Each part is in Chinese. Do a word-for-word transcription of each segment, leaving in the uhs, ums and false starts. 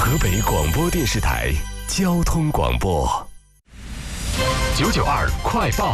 河北广播电视台交通广播九九二快报。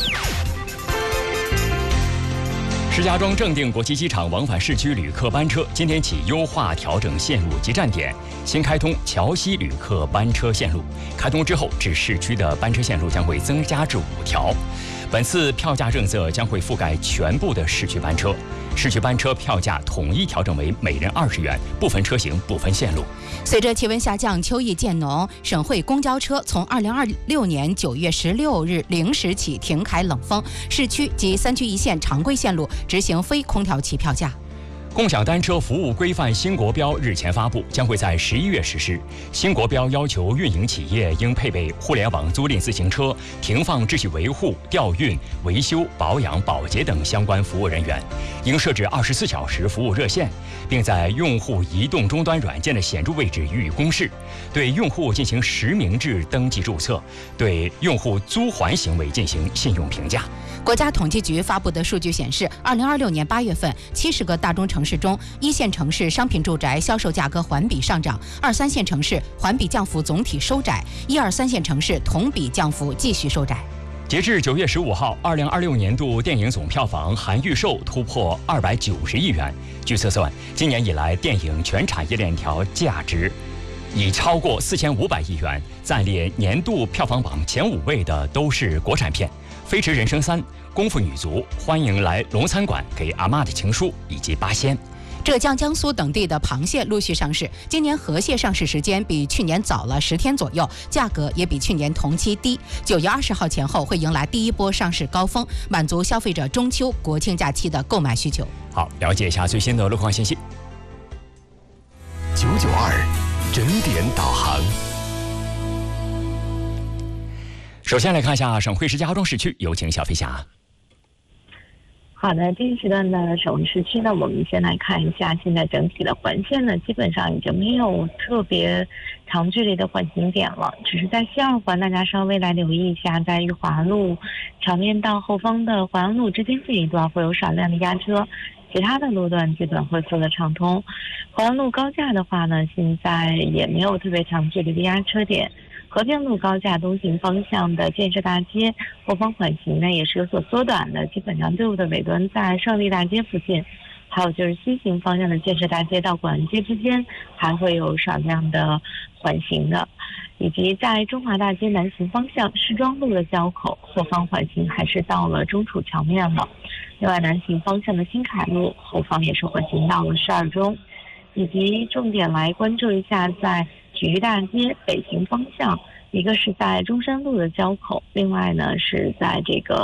石家庄正定国际机场往返市区旅客班车今天起优化调整线路及站点，新开通桥西旅客班车线路。开通之后，至市区的班车线路将会增加至五条。本次票价政策将会覆盖全部的市区班车，市区班车票价统一调整为每人二十元，不分车型，不分线路。 随着气温下降，秋意渐浓，省会公交车从二零二六年九月十六日零时起停开冷风，市区及三区一线常规线路执行非空调起票价。 共享单车服务规范新国标日前发布，将会在十一月实施。新国标要求运营企业应配备互联网租赁自行车停放秩序维护、调运、维修、保养、保洁等相关服务人员，应设置二十四小时服务热线，并在用户移动终端软件的显著位置予以公示，对用户进行实名制登记注册，对用户租还行为进行信用评价。 国家统计局发布的数据显示，二零二六年八月份，七十个大中城市中，一线城市商品住宅销售价格环比上涨，二三线城市环比降幅总体收窄，一二三线城市同比降幅继续收窄。 截至九月十五号，二零二六年度电影总票房含预售突破二百九十亿元。据测算，今年以来电影全产业链条价值已超过四千五百亿元，暂列年度票房榜前五位的都是国产片，《飞驰人生三》、《功夫女足》、欢迎来龙餐馆、给阿嬷的情书以及八仙。 浙江、江苏等地的螃蟹陆续上市，今年河蟹上市时间比去年早了十天左右，价格也比去年同期低。九月二十号前后会迎来第一波上市高峰，满足消费者中秋、国庆假期的购买需求。 好，了解一下最新的路况信息。九九二整点导航。首先来看一下省会石家庄市区，有请小飞侠。 好的，这一时段的省会市区呢，我们先来看一下现在整体的环线呢，基本上已经没有特别长距离的缓行点了，只是在西二环大家稍微来留意一下，在裕华路长面到后方的淮安路之间这一段会有少量的压车，其他的路段基本恢复了畅通。淮安路高架的话呢，现在也没有特别长距离的压车点。和平路高架东行方向的建设大街后方缓行呢也是有所缩短的，基本上队伍的尾端在胜利大街附近，还有就是西行方向的建设大街到广安街之间还会有少量的缓行的，以及在中华大街南行方向市庄路的交口后方缓行还是到了中楚桥面了。另外南行方向的新凯路后方也是缓行到了十二中，以及重点来关注一下在体育大街北行方向，一个是在中山路的交口，另外呢是在这个